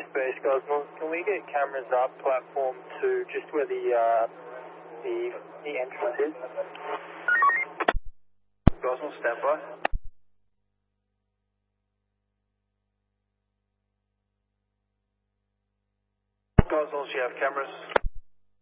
Base Gosnell, can we get cameras up platform 2 just where the entrance is? Gosnell, stand by. Gosnell, do you have cameras?